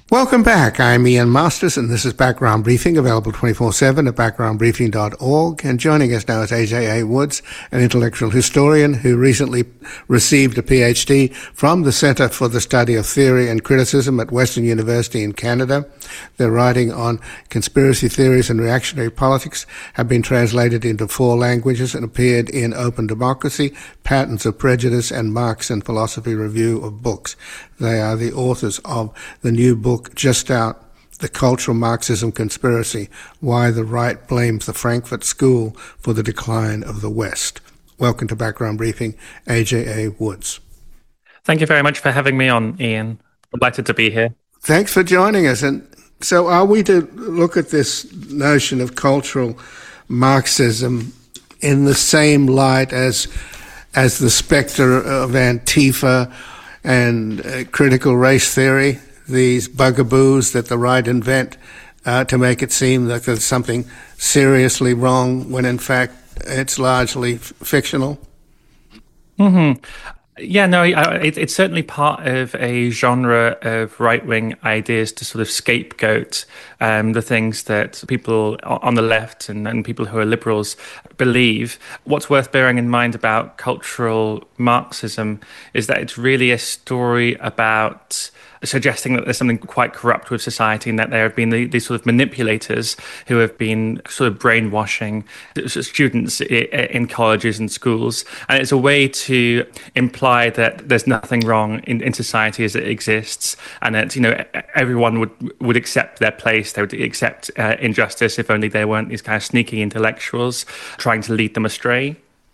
Welcome back. I'm Ian Masters, and this is Background Briefing, available 24/7 at backgroundbriefing.org. And joining us now is A.J.A. Woods, an intellectual historian who recently received a PhD from the Centre for the Study of Theory and Criticism at Western University in Canada. Their writing on conspiracy theories and reactionary politics have been translated into 4 languages and appeared in Open Democracy, Patterns of Prejudice, and Marx and Philosophy Review of Books. They are the authors of the new book just out, The Cultural Marxism Conspiracy, Why the Right Blames the Frankfurt School for the Decline of the West. Welcome to Background Briefing, A.J.A. Woods. Thank you very much for having me on, Ian. Delighted to be here. Thanks for joining us. And so are we to look at this notion of cultural Marxism in the same light as the spectre of Antifa and critical race theory, these bugaboos that the right invent to make it seem like there's something seriously wrong when in fact it's largely fictional? Mm-hmm. Yeah, no, it's certainly part of a genre of right-wing ideas to sort of scapegoat the things that people on the left and people who are liberals believe. What's worth bearing in mind about cultural Marxism is that it's really a story about suggesting that there's something quite corrupt with society and that there have been these sort of manipulators who have been sort of brainwashing students in colleges and schools. And it's a way to imply that there's nothing wrong in society as it exists, and that, you know, everyone would accept their place, they would accept injustice if only there weren't these kind of sneaky intellectuals trying to lead them astray.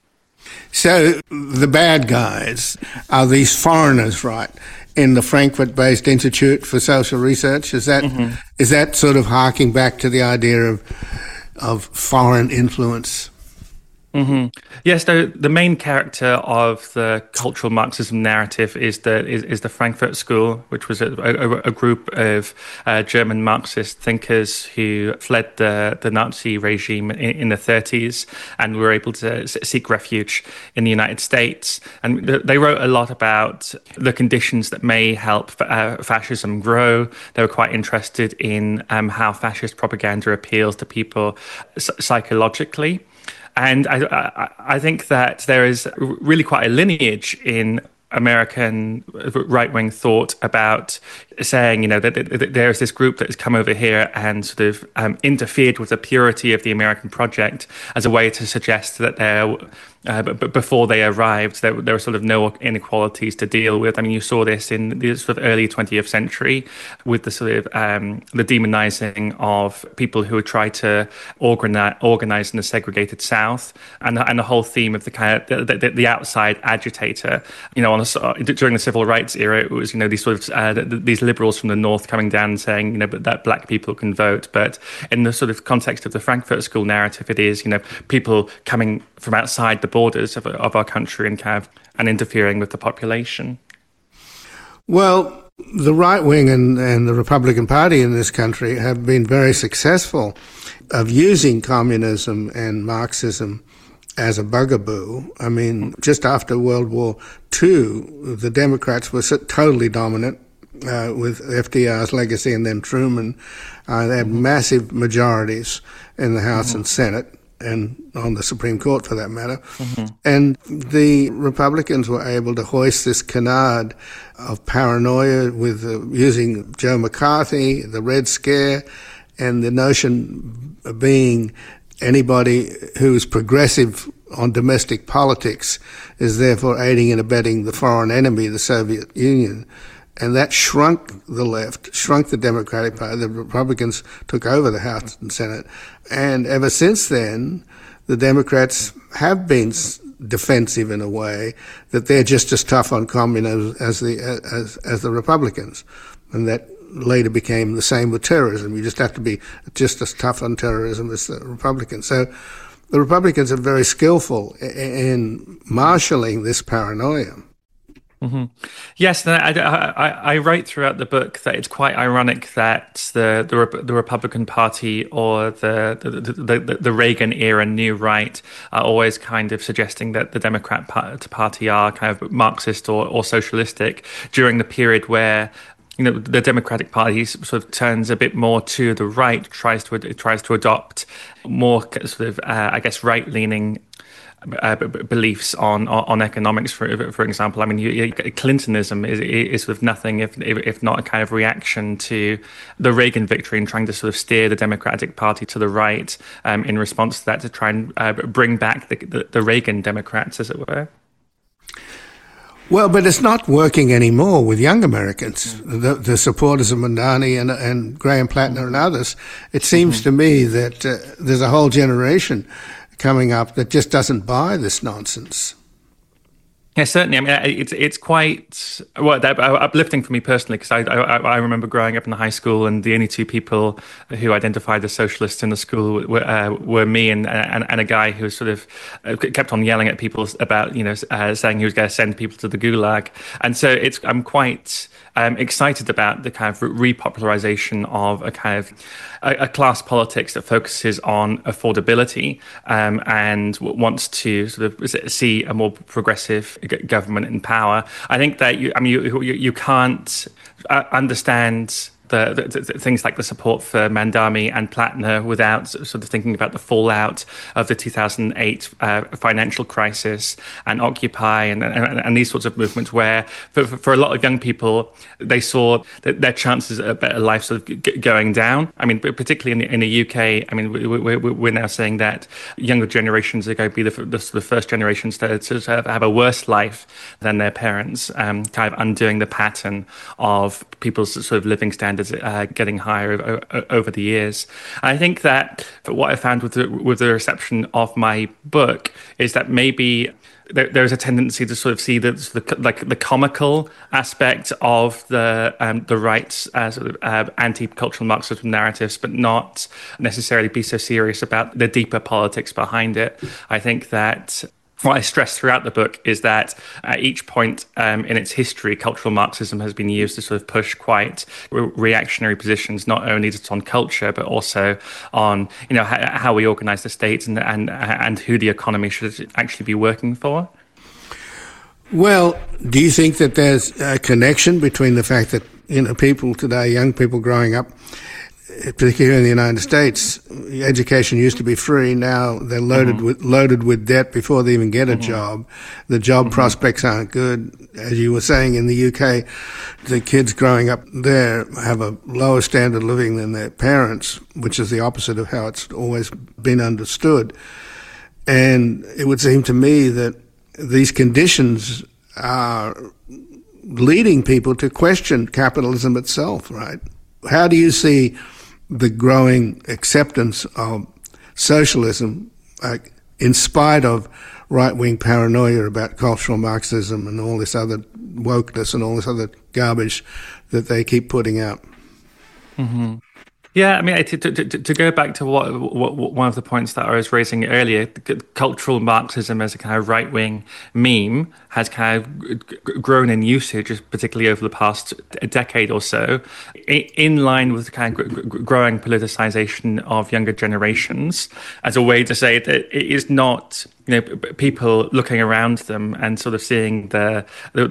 So the bad guys are these foreigners, right, in the Frankfurt-based Institute for Social Research? Is that sort of harking back to the idea of foreign influence? Mm-hmm. Yes, the main character of the cultural Marxism narrative is the Frankfurt School, which was a group of German Marxist thinkers who fled the Nazi regime in the 30s and were able to seek refuge in the United States. And they wrote a lot about the conditions that may help fascism grow. They were quite interested in how fascist propaganda appeals to people psychologically. And I think that there is really quite a lineage in American right-wing thought about saying, you know, that there is this group that has come over here and sort of interfered with the purity of the American project as a way to suggest that but before they arrived, there were sort of no inequalities to deal with. I mean, you saw this in the sort of early 20th century with the sort of the demonizing of people who would try to organize in the segregated South, and the whole theme of the kind of the outside agitator. You know, during the civil rights era, it was, you know, these sort of these liberals from the North coming down and saying, you know, but that black people can vote. But in the sort of context of the Frankfurt School narrative, it is, you know, people coming from outside the borders of our country and interfering with the population. Well, the right wing and the Republican Party in this country have been very successful of using communism and Marxism as a bugaboo. I mean, just after World War II, the Democrats were totally dominant with FDR's legacy and then Truman. They had massive majorities in the House and Senate, and on the Supreme Court for that matter. And the Republicans were able to hoist this canard of paranoia with using Joe McCarthy, the Red Scare, and the notion being anybody who's progressive on domestic politics is therefore aiding and abetting the foreign enemy, the Soviet Union. And that shrunk the left, shrunk the Democratic Party. The Republicans took over the House and Senate. And ever since then, the Democrats have been defensive in a way that they're just as tough on communism as the Republicans. And that later became the same with terrorism. You just have to be just as tough on terrorism as the Republicans. So the Republicans are very skillful in marshalling this paranoia. Mm-hmm. Yes, I write throughout the book that it's quite ironic that the Republican Party or the Reagan era New Right are always kind of suggesting that the Democrat Party are kind of Marxist or socialistic during the period where the Democratic Party sort of turns a bit more to the right, tries to adopt more sort of, I guess, right-leaning beliefs on economics, for example. I mean, Clintonism is sort of nothing if not a kind of reaction to the Reagan victory and trying to sort of steer the Democratic Party to the right in response to that, to try and bring back the Reagan Democrats, as it were. Well, but it's not working anymore with young Americans, the supporters of Mamdani and Graham Plattner and others. It seems to me that there's a whole generation coming up that just doesn't buy this nonsense. Yeah, certainly. I mean, it's quite uplifting for me personally, because I remember growing up in the high school, and the only two people who identified as socialists in the school were me and a guy who sort of kept on yelling at people about saying he was going to send people to the gulag. And so I'm quite excited about the kind of repopularization of a kind of a class politics that focuses on affordability and wants to sort of see a more progressive government in power. I think that you can't understand the things like the support for Mamdani and Plattner without sort of thinking about the fallout of the 2008 financial crisis and Occupy and these sorts of movements, where for a lot of young people, they saw that their chances at a better life sort of going down. I mean, particularly in the UK, I mean, we're now saying that younger generations are going to be the sort of first generations to have a worse life than their parents, kind of undoing the pattern of people's sort of living standards getting higher over the years. And I think that what I found with the reception of my book is that maybe there is a tendency to sort of see the comical aspect of the right's sort of anti-cultural Marxism narratives, but not necessarily be so serious about the deeper politics behind it. I think that what I stress throughout the book is that at each point in its history, cultural Marxism has been used to sort of push quite reactionary positions, not only just on culture, but also on how we organize the state and who the economy should actually be working for. Well, do you think that there's a connection between the fact that people today, young people growing up, particularly in the United States, education used to be free. Now they're loaded with debt before they even get a job. The job prospects aren't good. As you were saying, in the UK, the kids growing up there have a lower standard of living than their parents, which is the opposite of how it's always been understood. And it would seem to me that these conditions are leading people to question capitalism itself, right? How do you see the growing acceptance of socialism in spite of right-wing paranoia about cultural Marxism and all this other wokeness and all this other garbage that they keep putting out? Mm-hmm. Yeah, I mean, to go back to what one of the points that I was raising earlier, cultural Marxism as a kind of right-wing meme has kind of grown in usage, particularly over the past decade or so, in line with the kind of growing politicization of younger generations, as a way to say that it is not people looking around them and sort of seeing the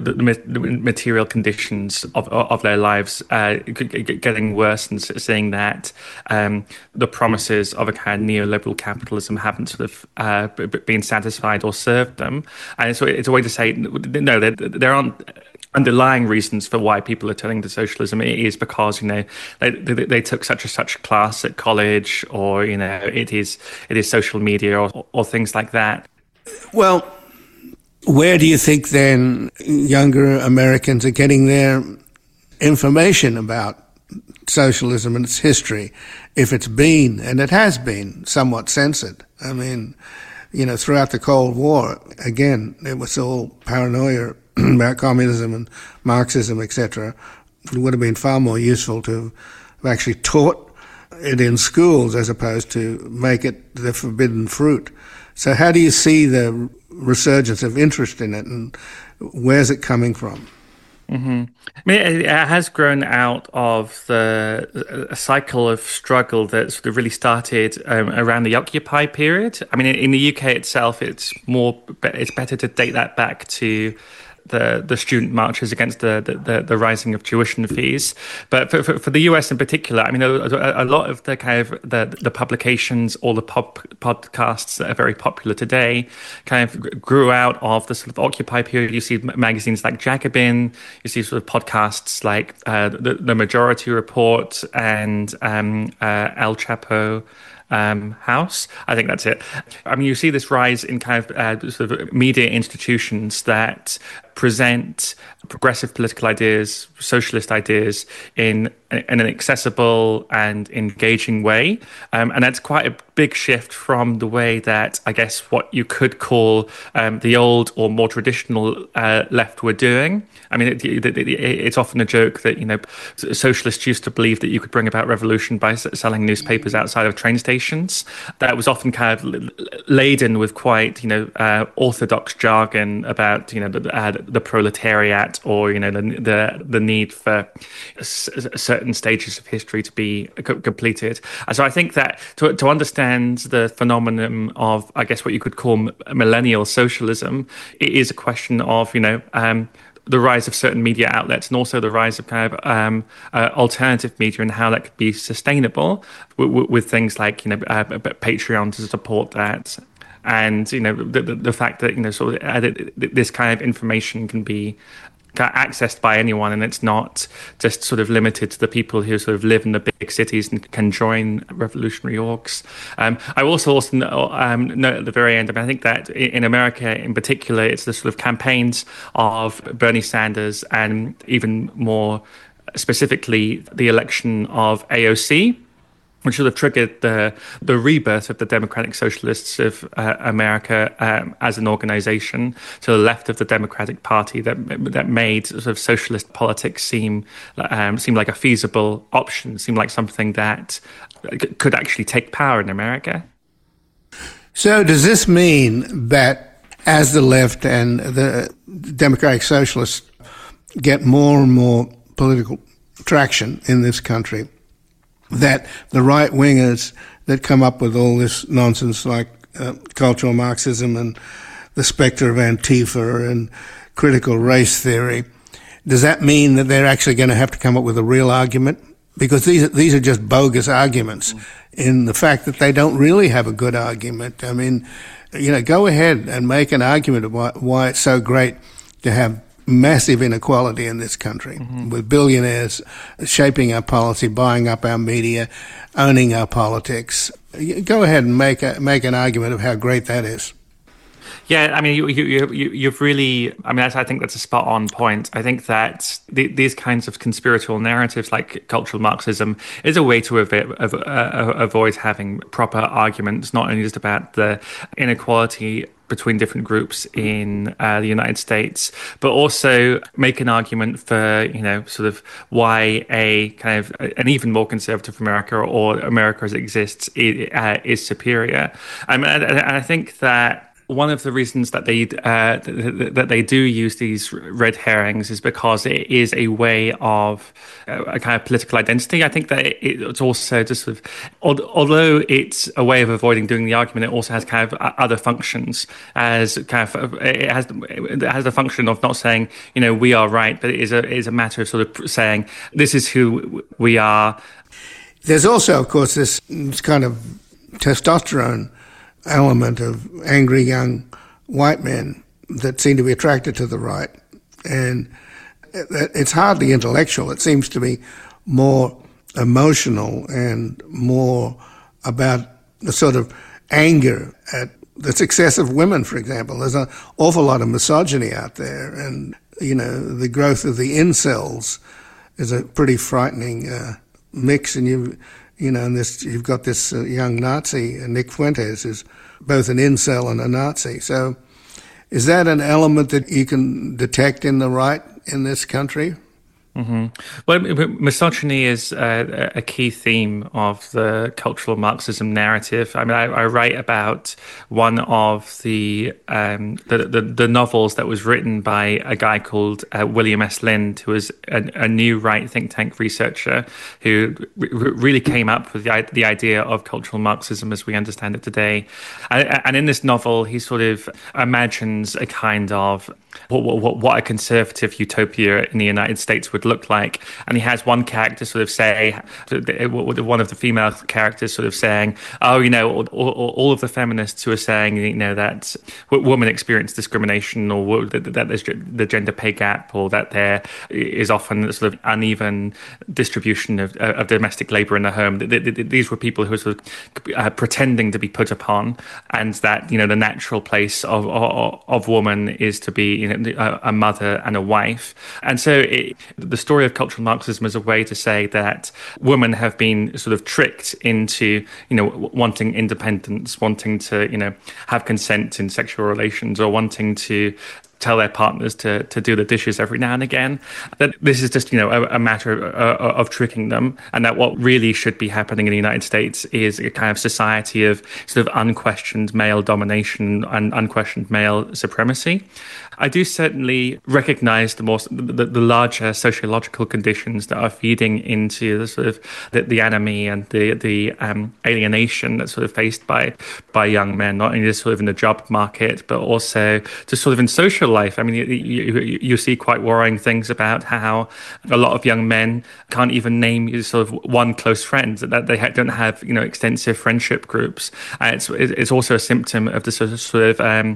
material conditions of their lives getting worse, and seeing that the promises of a kind of neoliberal capitalism haven't sort of been satisfied or served them. And so it's a way to say, no, there aren't underlying reasons for why people are turning to socialism. It is because they took such a class at college, or it is social media or things like that. Well, where do you think then younger Americans are getting their information about socialism and its history, if it's been, and it has been, somewhat censored? I mean, throughout the Cold War, again, it was all paranoia about communism and Marxism, etc. It would have been far more useful to have actually taught it in schools as opposed to make it the forbidden fruit. So how do you see the resurgence of interest in it, and where's it coming from? Mm-hmm. I mean, it has grown out of a cycle of struggle that sort of really started around the Occupy period. I mean, in the UK itself, it's better to date that back to the student marches against the rising of tuition fees. But for the US in particular, I mean, a lot of the kind of the publications or the podcasts that are very popular today kind of grew out of the sort of Occupy period. You see magazines like Jacobin, you see sort of podcasts like the Majority Report and El Chapo House. I think that's it. I mean, you see this rise in kind of sort of media institutions that present progressive political ideas, socialist ideas in an accessible and engaging way. And that's quite a big shift from the way that, I guess, what you could call the old or more traditional left were doing. I mean, it's often a joke that, you know, socialists used to believe that you could bring about revolution by selling newspapers outside of train stations. That was often kind of laden with quite, you know, orthodox jargon about, you know, the proletariat, or, you know, the need for certain stages of history to be completed. And so I think that to understand the phenomenon of, I guess, what you could call millennial socialism, it is a question of, you know, the rise of certain media outlets and also the rise of kind of alternative media and how that could be sustainable with things like, you know, Patreon to support that. And, you know, the fact that, you know, sort of this kind of information can be accessed by anyone, and it's not just sort of limited to the people who sort of live in the big cities and can join revolutionary orgs. I also note at the very end, I mean, I think that in America in particular, it's the sort of campaigns of Bernie Sanders and even more specifically the election of AOC, which sort of triggered the rebirth of the Democratic Socialists of America as an organization to the left of the Democratic Party, that made sort of socialist politics seem like a feasible option, seem like something that could actually take power in America. So does this mean that as the left and the Democratic Socialists get more and more political traction in this country, that the right-wingers that come up with all this nonsense like cultural Marxism and the spectre of Antifa and critical race theory, does that mean that they're actually going to have to come up with a real argument? Because these are just bogus arguments in the fact that they don't really have a good argument. I mean, you know, go ahead and make an argument of why it's so great to have massive inequality in this country, with billionaires shaping our policy, buying up our media, owning our politics. Go ahead and make an argument of how great that is. Yeah, I mean, you've really, I mean, I think that's a spot on point. I think that these kinds of conspiratorial narratives like cultural Marxism is a way to avoid having proper arguments, not only just about the inequality between different groups in the United States, but also make an argument for, you know, sort of why a kind of an even more conservative America, or America as it exists, is superior. And I think that one of the reasons that they do use these red herrings is because it is a way of a kind of political identity. I think that it's also just sort of, although it's a way of avoiding doing the argument, it also has kind of other functions. As kind of it has the function of not saying, you know, we are right, but it is a matter of sort of saying this is who we are. There's also, of course, this kind of testosterone element of angry young white men that seem to be attracted to the right. And it's hardly intellectual. It seems to be more emotional and more about the sort of anger at the success of women, for example. There's an awful lot of misogyny out there. And, you know, the growth of the incels is a pretty frightening mix. And you've got this young Nazi, Nick Fuentes, who's both an incel and a Nazi. So is that an element that you can detect in the right in this country? Well, misogyny is a key theme of the cultural Marxism narrative. I mean, I write about one of the novels that was written by a guy called William S. Lind, who was a new right think tank researcher who really came up with the idea of cultural Marxism as we understand it today. And in this novel, he sort of imagines a kind of what a conservative utopia in the United States would look like. And he has one character sort of say, one of the female characters sort of saying, oh, all of the feminists who are saying, that women experience discrimination, or that there's the gender pay gap, or that there is often sort of uneven distribution of domestic labor in the home. These were people who were sort of pretending to be put upon, and that, the natural place of woman is to be a mother and a wife. And so the story of cultural Marxism is a way to say that women have been sort of tricked into, wanting independence, wanting to, have consent in sexual relations, or wanting to tell their partners to do the dishes every now and again. That this is just, a matter of tricking them, and that what really should be happening in the United States is a kind of society of sort of unquestioned male domination and unquestioned male supremacy. I do certainly recognize the larger sociological conditions that are feeding into the sort of the enemy and the alienation that's sort of faced by young men, not only just sort of in the job market, but also just sort of in social life. I mean, you see quite worrying things about how a lot of young men can't even name sort of one close friend, that they don't have extensive friendship groups. It's also a symptom of the sort of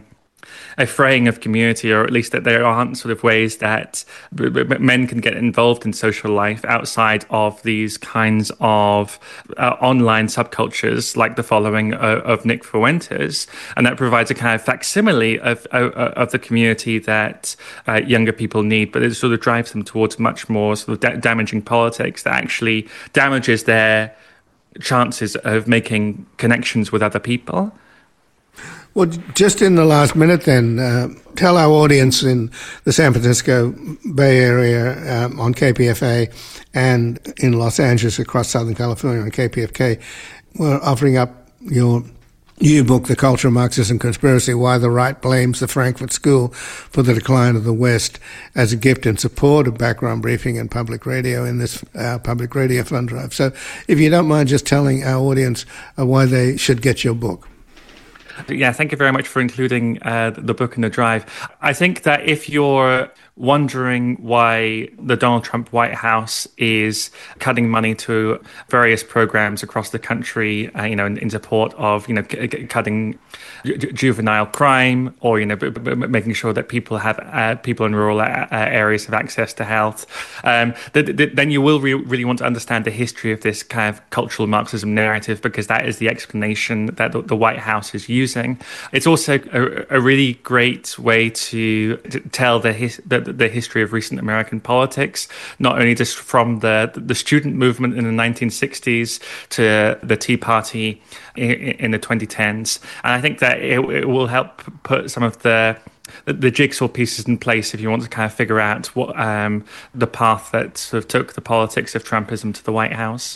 a fraying of community, or at least that there aren't sort of ways that men can get involved in social life outside of these kinds of online subcultures, like the following of Nick Fuentes, and that provides a kind of facsimile of the community that younger people need, but it sort of drives them towards much more sort of damaging politics that actually damages their chances of making connections with other people. Well, just in the last minute then, tell our audience in the San Francisco Bay Area on KPFA and in Los Angeles across Southern California on KPFK, we're offering up your new book, The Culture of Marxism Conspiracy, Why the Right Blames the Frankfurt School for the Decline of the West, as a gift in support of Background Briefing and Public Radio in this Public Radio Fund Drive. So if you don't mind just telling our audience why they should get your book. Yeah, thank you very much for including the book in the drive. I think that if you're wondering why the Donald Trump White House is cutting money to various programs across the country, in support of, cutting juvenile crime, or, making sure that people in rural areas have access to health, then you will really want to understand the history of this kind of cultural Marxism narrative, because that is the explanation that the White House is using. It's also a really great way to tell the history of recent American politics, not only just from the student movement in the 1960s to the Tea Party in the 2010s. And I think that it will help put some of the jigsaw pieces in place if you want to kind of figure out what the path that sort of took the politics of Trumpism to the White House.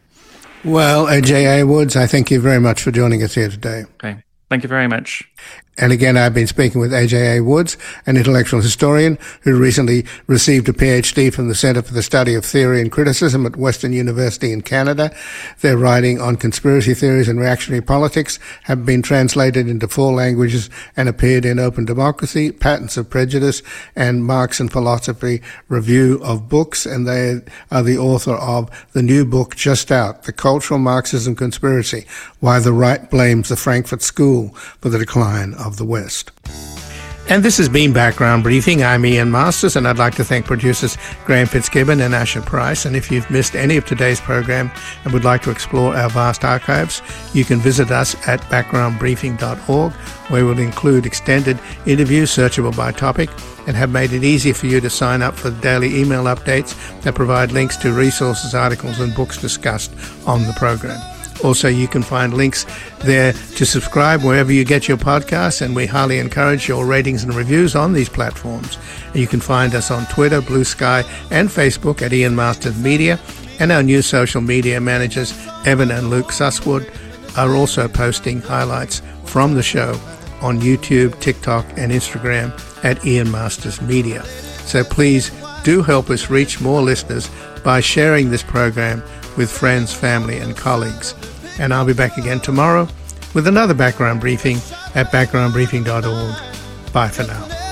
Well, A.J.A. Woods, I thank you very much for joining us here today. Okay. Thank you very much. And again, I've been speaking with A.J.A. Woods, an intellectual historian who recently received a PhD from the Center for the Study of Theory and Criticism at Western University in Canada. Their writing on conspiracy theories and reactionary politics have been translated into 4 languages and appeared in Open Democracy, Patents of Prejudice, and Marx and Philosophy Review of Books. And they are the author of the new book just out, The Cultural Marxism Conspiracy, Why the Right Blames the Frankfurt School for the Decline of the West. And this has been Background Briefing. I'm Ian Masters, and I'd like to thank producers Graham Fitzgibbon and Asher Price. And if you've missed any of today's program and would like to explore our vast archives, you can visit us at backgroundbriefing.org, where we'll include extended interviews searchable by topic and have made it easy for you to sign up for the daily email updates that provide links to resources, articles and books discussed on the program. Also, you can find links there to subscribe wherever you get your podcasts, and we highly encourage your ratings and reviews on these platforms. And you can find us on Twitter, Blue Sky, and Facebook at Ian Masters Media, and our new social media managers, Evan and Luke Susswood, are also posting highlights from the show on YouTube, TikTok, and Instagram at Ian Masters Media. So please do help us reach more listeners by sharing this program with friends, family, and colleagues. And I'll be back again tomorrow with another background briefing at backgroundbriefing.org. Bye for now.